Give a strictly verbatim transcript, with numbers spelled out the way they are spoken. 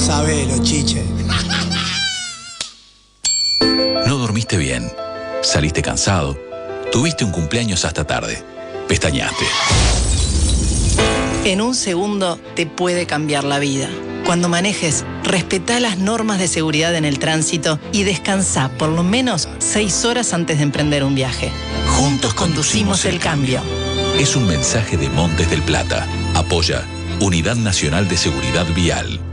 Sabelo, chiche. No dormiste bien, saliste cansado, tuviste un cumpleaños hasta tarde, pestañaste. En un segundo te puede cambiar la vida. Cuando manejes, respetá las normas de seguridad en el tránsito y descansá por lo menos seis horas antes de emprender un viaje. Juntos conducimos el cambio. Es un mensaje de Montes del Plata. Apoya Unidad Nacional de Seguridad Vial.